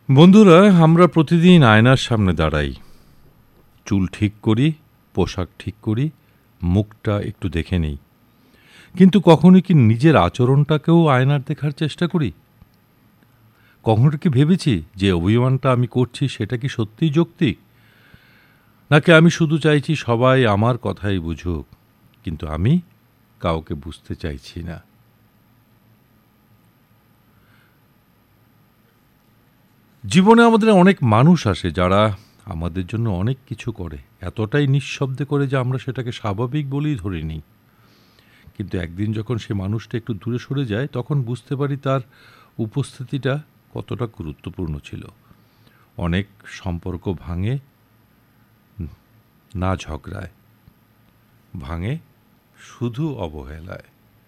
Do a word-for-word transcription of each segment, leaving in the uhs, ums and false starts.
বন্ধুরা, আমরা প্রতিদিন আয়নার সামনে দাঁড়াই, চুল ঠিক করি, পোশাক ঠিক করি, মুখটা একটু দেখে নিই। কিন্তু কখনো কি নিজের আচরণটাকেও আয়নার দেখার চেষ্টা করি? কখনো কি ভেবেছি যে অভিমানটা আমি করছি সেটা কি সত্যিই যৌক্তিক, নাকি আমি শুধু চাইছি সবাই আমার কথাই বুঝুক, কিন্তু আমি কাউকে বুঝতে চাইছি না। জীবনে আমাদের অনেক মানুষ আসে যারা আমাদের জন্য অনেক কিছু করে, এতটাই নিঃশব্দে করে যে আমরা সেটাকে স্বাভাবিক বলেই ধরে নিই। কিন্তু একদিন যখন সে মানুষটা একটু দূরে সরে যায়, তখন বুঝতে পারি তার উপস্থিতিটা কতটা গুরুত্বপূর্ণ ছিল। অনেক সম্পর্ক ভাঙে না ঝগড়ায়, ভাঙে শুধু অবহেলায়।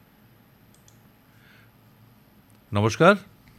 নমস্কার।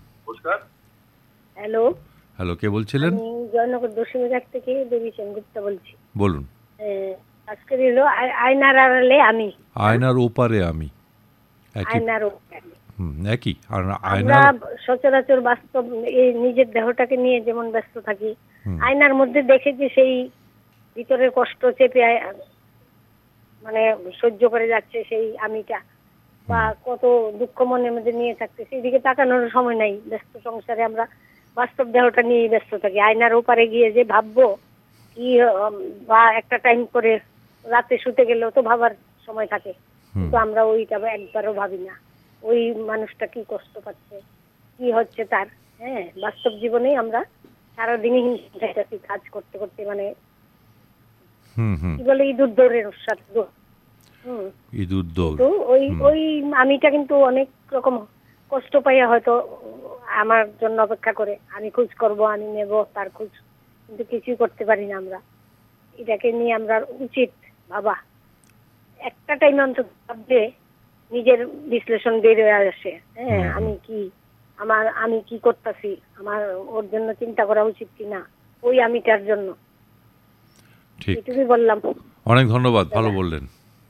হ্যালো হ্যালো, কে বলছিলেন? আমি জয়নগর দক্ষিণঘাট থেকে দেবী সেনগুপ্তা বলছি। বলুন। আজকের এলো আয়নার আড়ালে আমি, আয়নার ওপারে আমি। একই। আয়নার ওপারে হুম, একই। আর আমরা আয়নার সচরাচর বাস্তব এই নিজের দেহটাকে নিয়ে যেমন ব্যস্ত থাকি, আয়নার মধ্যে দেখে যে সেই ভিতরের কষ্ট চেপে মানে সহ্য করে যাচ্ছে সেই আমিটা, বা কত দুঃখ মনের মধ্যে নিয়ে থাকতে, সেই দিকে তাকানোর সময় নাই। ব্যস্ত সংসারে আমরা বাস্তব দেহটা নিয়ে ব্যস্ত থাকি। আয়নার ওপারে গিয়ে যে ভাববো কি, বা একটা টাইম করে রাতে শুতে গেলেও তো ভাবার সময় থাকে, কিন্তু আমরা ওইটা একবারও ভাবি না। ওই মানুষটা কি কষ্ট পাচ্ছে, কি হচ্ছে তার। হ্যাঁ, বাস্তব জীবনেই আমরা সারাদিনই কাজ করতে করতে মানে কি বলে ইঁদুর দৌড়ের সাথে হম ইঁদুর দৌড়। তো ওই ওই আমিটা কিন্তু অনেক রকম কষ্ট পাইয়া হয়তো আমার জন্য অপেক্ষা করে, আমি খোঁজ করব, আমি নেব তার খোঁজ, কিন্তু কিছুই করতে পারি না আমরা। এটাকে নিয়ে আমরা উচিত বাবা একটা টাইম অন্তত ভাববে, নিজের বিশ্লেষণ বের হয়ে আসে। হ্যাঁ, আমি কি আমার আমি কি করতেছি, আমার ওর জন্য চিন্তা করা উচিত কিনা, ওই আমিটার জন্য। ঠিক, এটুকুই বললাম। অনেক ধন্যবাদ, ভালো বললেন।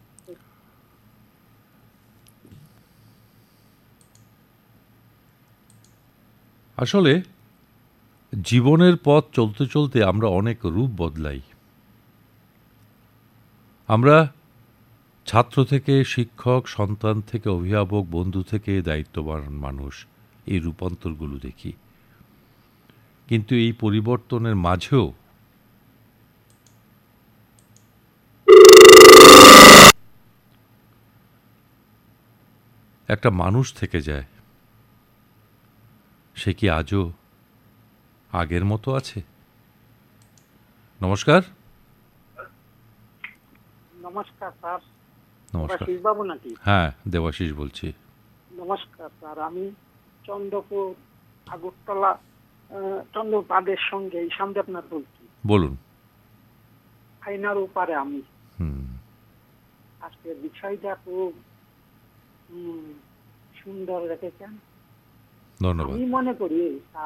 আসলে জীবনের পথ চলতে চলতে আমরা অনেক রূপ বদলাই। আমরা ছাত্র থেকে শিক্ষক, সন্তান থেকে অভিভাবক, বন্ধু থেকে দায়িত্ববান মানুষ, এই রূপান্তরগুলো দেখি। কিন্তু এই পরিবর্তনের মাঝেও একটা মানুষ থেকে যায়। সে কি আজও আগের মতো আছে? নমস্কার। নমস্কার স্যার। নমস্কার বাবু নাকি? হ্যাঁ, দেবাশিস বলছি। নমস্কার স্যার, আমি চন্দ্রপুর আগরতলা চন্দ্রপাদের সঙ্গে সামনে আপনার বলছি। বলুন। আয়নার ওপারে আমি। হুম, আজকের বিষয়টা খুব সুন্দর রেখেছেন। ধন্যবাদ। আমি মনে করি